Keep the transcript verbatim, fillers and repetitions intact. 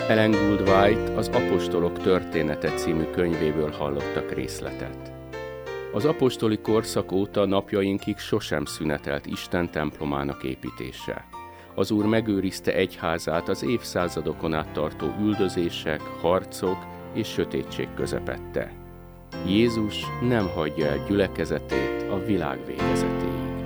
Ellen Gould-White Az apostolok története című könyvéből hallottak részletet. Az apostoli korszak óta napjainkig sosem szünetelt Isten templomának építése. Az Úr megőrizte egyházát az évszázadokon át tartó üldözések, harcok és sötétség közepette. Jézus nem hagyja el gyülekezetét a világ végezetéig.